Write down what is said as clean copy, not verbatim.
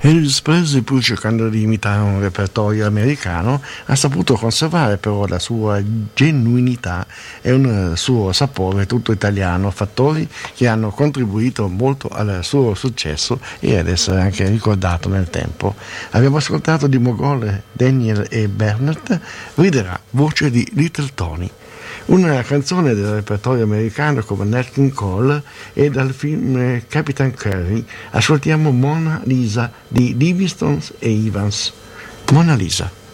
Elvis Presley, pur cercando di imitare un repertorio americano, ha saputo conservare però la sua genuinità e un suo sapore tutto italiano, fattori che hanno contribuito molto al suo successo e ad essere anche ricordato nel tempo. Abbiamo ascoltato di Mogol, Daniel e Bernard, Riderà, voce di Little Tony. Una canzone del repertorio americano come Nat King Cole, e dal film Capitan Curry ascoltiamo Mona Lisa di Livingstone e Evans. Mona Lisa.